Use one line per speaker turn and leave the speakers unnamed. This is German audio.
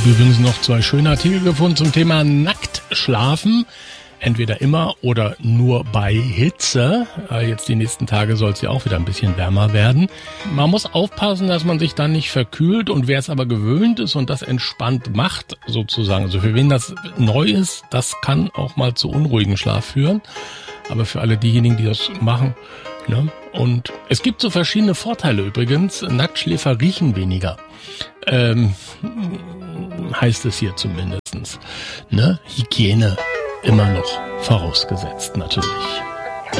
habe übrigens noch 2 schöne Artikel gefunden zum Thema nackt schlafen. Entweder immer oder nur bei Hitze. Jetzt die nächsten Tage soll es ja auch wieder ein bisschen wärmer werden. Man muss aufpassen, dass man sich dann nicht verkühlt. Und wer es aber gewöhnt ist und das entspannt macht, sozusagen, also für wen das neu ist, das kann auch mal zu unruhigem Schlaf führen. Aber für alle diejenigen, die das machen, ne? Und es gibt so verschiedene Vorteile übrigens. Nacktschläfer riechen weniger. Heißt es hier zumindestens. Ne? Hygiene immer noch vorausgesetzt, natürlich.